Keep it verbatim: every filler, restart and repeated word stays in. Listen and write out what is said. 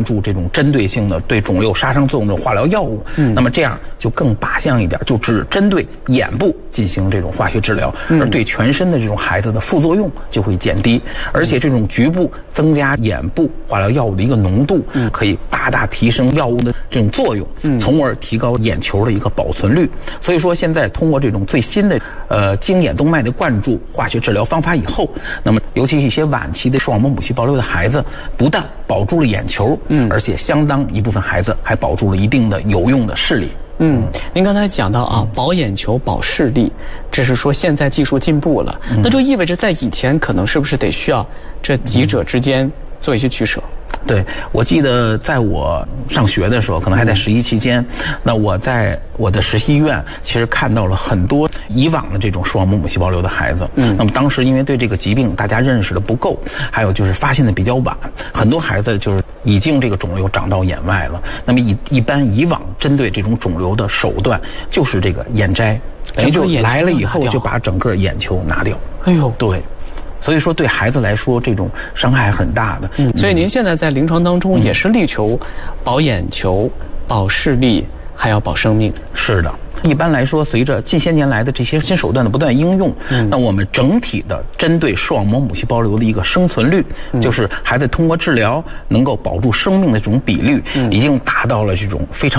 注这种针对性的对肿瘤杀伤作用的化疗药物，嗯，那么这样就更靶向一点，就只针对眼部进行这种化学治疗，而对全身的这种孩子的副作用就会减低，而且这种局部增加眼部化疗药物的一个浓度，可以大大提升药物的这种作用，从而提高眼球的一个保存率。所以说，现在通过这种最新的呃经眼动脉的灌注化学治疗方法以后，那么尤其一些晚期的视网膜母细胞瘤的孩子，不但保住了眼球，嗯，而且相当一部分孩子还保住了一定的有用的视力。 嗯，您刚才讲到啊，保眼球、保视力，这是说现在技术进步了，嗯、那就意味着在以前可能是不是得需要这几者之间做一些取舍？ 对，我记得在我上学的时候，可能还在实习期间，那我在我的实习医院其实看到了很多以往的这种视网膜母细胞瘤的孩子。嗯，那么当时因为对这个疾病大家认识的不够，还有就是发现的比较晚，很多孩子就是已经这个肿瘤长到眼外了。那么一一般以往针对这种肿瘤的手段就是这个眼摘，等于就来了以后就把整个眼球拿掉。 哎呦， 对。所以说，对孩子来说，这种伤害很大的。 嗯，所以您现在在临床当中也是力求保眼球、保视力，还要保生命。 是的。一般来说，随着近些年来的这些新手段的不断应用，嗯、那我们整体的针对视网膜母细胞瘤的一个生存率，嗯、就是孩子通过治疗能够保住生命的这种比率，嗯、已经达到了这种非常